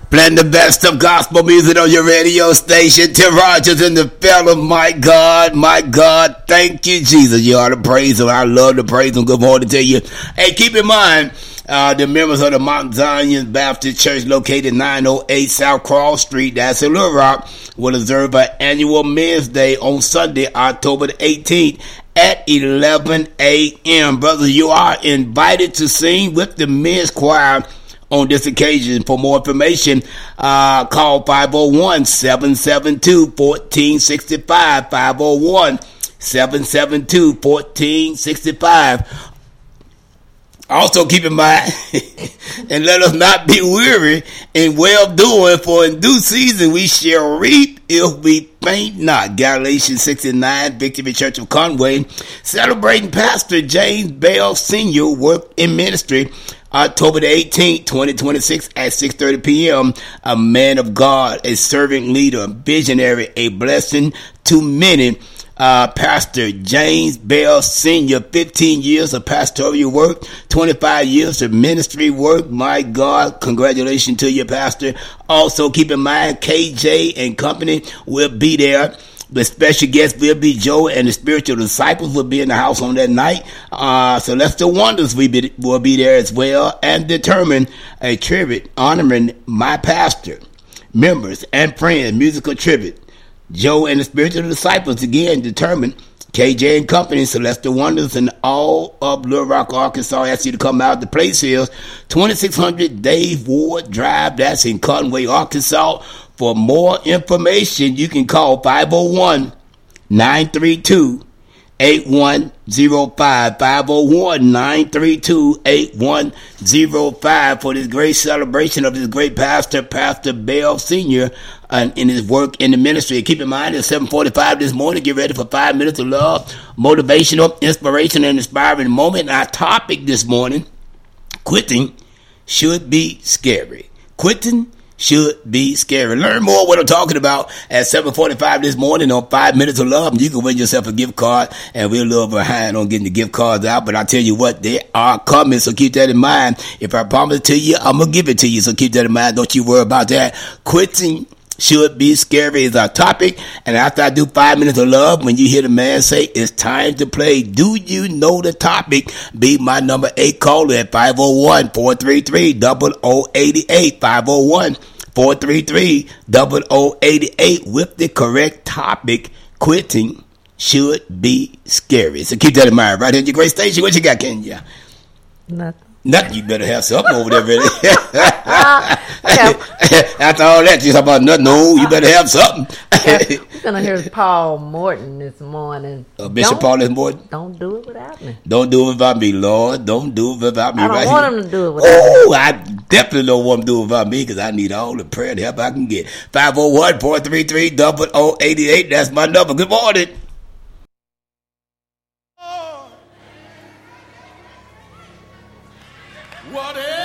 Playing the best of gospel music on your radio station. Tim Rogers and the fella. My God, thank you, Jesus. You ought to praise him. I love to praise him. Good morning to you. Hey, keep in mind, the members of the Mount Zion Baptist Church located 908 South Cross Street, that's in Little Rock, will observe an annual Men's Day on Sunday, October the 18th at 11 a.m. Brothers, you are invited to sing with the men's choir on this occasion. For more information, call 501-772-1465, 501-772-1465. Also keep in mind, and let us not be weary in well-doing, for in due season we shall reap if we faint not. Galatians 6:9, Victory Church of Conway, celebrating Pastor James Bell Sr. work in ministry, October the 18th, 2026 at 6:30 p.m. A man of God, a servant leader, visionary, a blessing to many. Pastor James Bell Sr., 15 years of pastoral work, 25 years of ministry work. My God, congratulations to you, Pastor. Also, keep in mind, KJ and company will be there. The special guest will be Joe, and the spiritual disciples will be in the house on that night. Celestial Wonders will be there as well, and determine a tribute honoring my pastor, members, and friends, musical tribute. Joe and the spiritual disciples again determined. KJ and company, Celestial Wonders, and all of Little Rock, Arkansas. I ask you to come out. The place is 2600 Dave Ward Drive. That's in Conway, Arkansas. For more information, you can call 501-932-8105, 501-932-8105 for this great celebration of this great pastor, Pastor Bell Sr., in his work in the ministry. Keep in mind, it's 7:45 this morning. Get ready for 5 minutes of love, motivational, inspiration, and inspiring moment. And our topic this morning, quitting should be scary. Quitting should be scary. Learn more what I'm talking about at 7:45 this morning on 5 Minutes of Love. You can win yourself a gift card, and we're a little behind on getting the gift cards out, but I tell you what, they are coming, so keep that in mind. If I promise it to you, I'm going to give it to you, so keep that in mind. Don't you worry about that. Quitting should be scary is our topic. And after I do 5 minutes of love, when you hear the man say it's time to play, do you know the topic? Be my number 8 caller at 501-433-0088, 501-433-0088 with the correct topic. Quitting should be scary. So keep that in mind. Right here in your great station. What you got, Kenya? Nothing. Nothing. You better have something over there, really. After all that, you talk about nothing. No, you better have something. We're going to hear Paul Morton this morning. Bishop Paul this morning. Don't do it without me. Don't do it without me, Lord. Don't do it without me. I don't want him to do it without me. Oh, I definitely don't want him to do it without me, because I need all the prayer and help I can get. 501-433-0088. That's my number. Good morning. Whatever